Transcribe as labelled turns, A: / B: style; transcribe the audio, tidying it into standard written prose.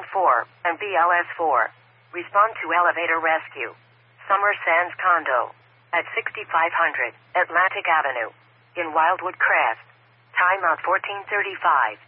A: 4 and BLS 4. Respond to elevator rescue. Summer Sands condo at 6500 Atlantic Avenue in Wildwood Crest. Timeout 14:35.